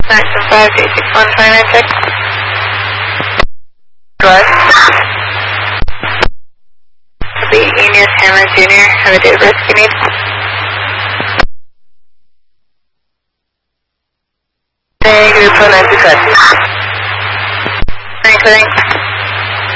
975 361 finite check. Drive. The Eunice Hammer Jr. Have a date of birth you need. Hey, group 925. Clearing.